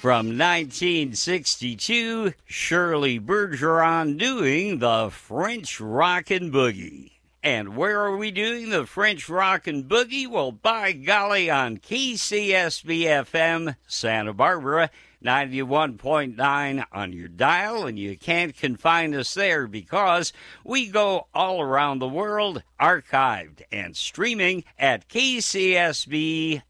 From 1962, Shirley Bergeron doing the French Rockin' Boogie. And where are we doing the French Rockin' Boogie? Well, by golly, on KCSB-FM, Santa Barbara, 91.9 on your dial, and you can't confine us there because we go all around the world, archived and streaming at kcsb.org.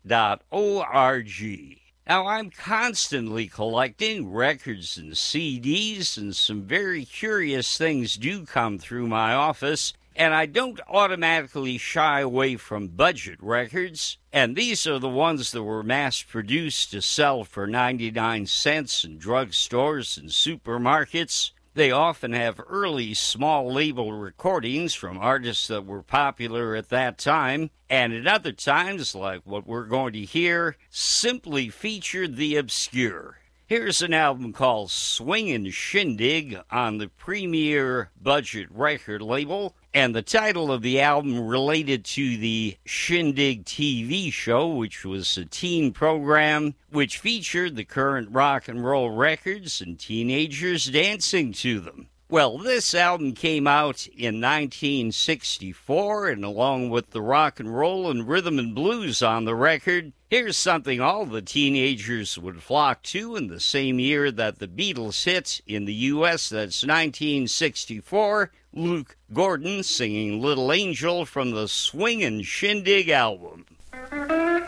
Now, I'm constantly collecting records and CDs, and some very curious things do come through my office, and I don't automatically shy away from budget records, and these are the ones that were mass-produced to sell for 99 cents in drugstores and supermarkets. They often have early small label recordings from artists that were popular at that time, and at other times, like what we're going to hear, simply featured the obscure. Here's an album called Swingin' Shindig on the Premier Budget record label, and the title of the album related to the Shindig TV show, which was a teen program which featured the current rock and roll records and teenagers dancing to them. Well, this album came out in 1964, and along with the rock and roll and rhythm and blues on the record, here's something all the teenagers would flock to in the same year that the Beatles hit in the U.S., that's 1964, Luke Gordon singing Little Angel from the Swingin' Shindig album.